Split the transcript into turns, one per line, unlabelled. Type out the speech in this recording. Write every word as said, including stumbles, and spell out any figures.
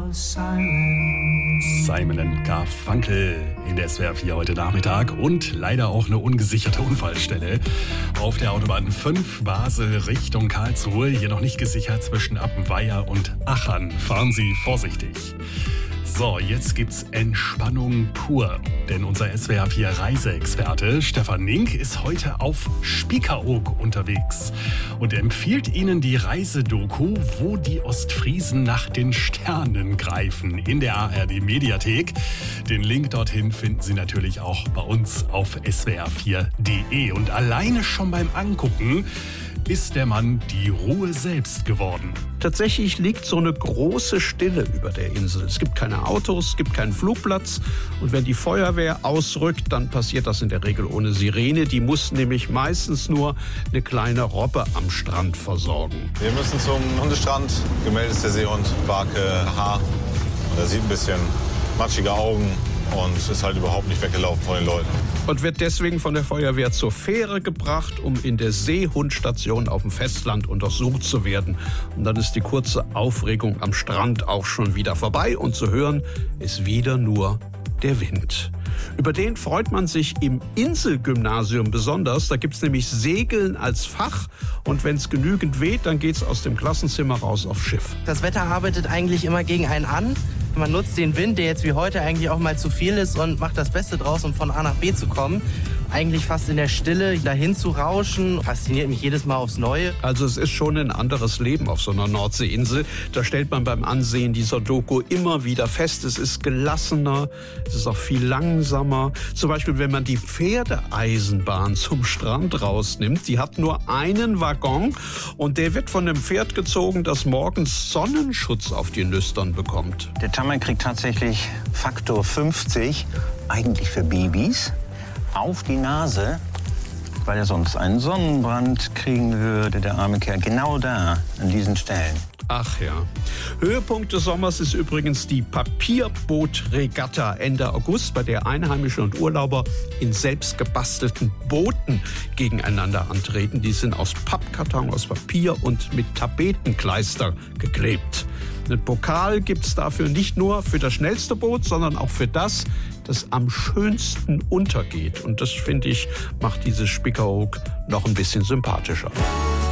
Simon and Garfunkel in der S W R vier heute Nachmittag und leider auch eine ungesicherte Unfallstelle auf der Autobahn fünf Basel Richtung Karlsruhe. Hier noch nicht gesichert zwischen Appenweier und Achern. Fahren Sie vorsichtig. So, jetzt gibt's Entspannung pur. Denn unser S W R vier Reiseexperte Stefan Nink ist heute auf Spiekeroog unterwegs und empfiehlt Ihnen die Reisedoku, wo die Ostfriesen nach den Sternen greifen, in der A R D-Mediathek. Den Link dorthin finden Sie natürlich auch bei uns auf S W R vier punkt de. Und alleine schon beim Angucken ist der Mann die Ruhe selbst geworden.
Tatsächlich liegt so eine große Stille über der Insel. Es gibt keine Autos, es gibt keinen Flugplatz. Und wenn die Feuerwehr ausrückt, dann passiert das in der Regel ohne Sirene. Die muss nämlich meistens nur eine kleine Robbe am Strand versorgen.
Wir müssen zum Hundestrand. Gemeldet ist der Seehund, Barke H. Und er sieht ein bisschen matschige Augen und ist halt überhaupt nicht weggelaufen von den Leuten.
Und wird deswegen von der Feuerwehr zur Fähre gebracht, um in der Seehundstation auf dem Festland untersucht zu werden. Und dann ist die kurze Aufregung am Strand auch schon wieder vorbei und zu hören ist wieder nur der Wind. Über den freut man sich im Inselgymnasium besonders. Da gibt es nämlich Segeln als Fach. Und wenn es genügend weht, dann geht es aus dem Klassenzimmer raus aufs Schiff.
Das Wetter arbeitet eigentlich immer gegen einen an. Man nutzt den Wind, der jetzt wie heute eigentlich auch mal zu viel ist, und macht das Beste draus, um von A nach B zu kommen. Eigentlich fast in der Stille dahin zu rauschen, fasziniert mich jedes Mal aufs Neue.
Also es ist schon ein anderes Leben auf so einer Nordseeinsel. Da stellt man beim Ansehen dieser Doku immer wieder fest, es ist gelassener, es ist auch viel langsamer. Zum Beispiel, wenn man die Pferdeeisenbahn zum Strand rausnimmt, die hat nur einen Waggon und der wird von einem Pferd gezogen, das morgens Sonnenschutz auf die Nüstern bekommt.
Der Tammer kriegt tatsächlich Faktor fünfzig, eigentlich für Babys, auf die Nase, weil er sonst einen Sonnenbrand kriegen würde, der arme Kerl, genau da, an diesen Stellen.
Ach ja. Höhepunkt des Sommers ist übrigens die Papierbootregatta Ende August, bei der Einheimische und Urlauber in selbst gebastelten Booten gegeneinander antreten. Die sind aus Pappkarton, aus Papier und mit Tapetenkleister geklebt. Einen Pokal gibt es dafür nicht nur für das schnellste Boot, sondern auch für das, das am schönsten untergeht. Und das, finde ich, macht dieses Spiekeroog noch ein bisschen sympathischer.